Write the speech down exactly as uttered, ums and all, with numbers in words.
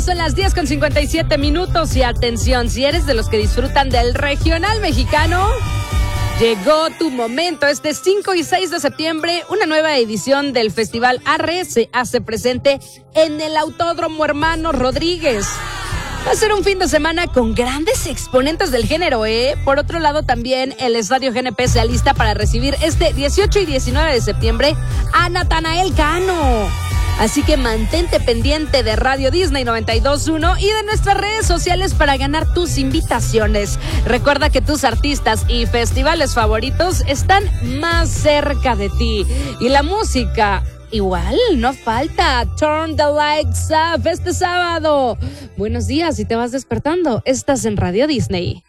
son las diez con cincuenta y siete minutos y atención, si eres de los que disfrutan del regional mexicano, llegó tu momento. Este cinco y seis de septiembre, una nueva edición del Festival Arre se hace presente en el Autódromo Hermano Rodríguez. Va a ser un fin de semana con grandes exponentes del género, ¿eh? Por otro lado, también el Estadio G N P se alista para recibir este dieciocho y diecinueve de septiembre a Natanael Cano. Así que mantente pendiente de Radio Disney noventa y dos punto uno y de nuestras redes sociales para ganar tus invitaciones. Recuerda que tus artistas y festivales favoritos están más cerca de ti. Y la música, igual, no falta. Turn the lights up este sábado. Buenos días, si te vas despertando, estás en Radio Disney.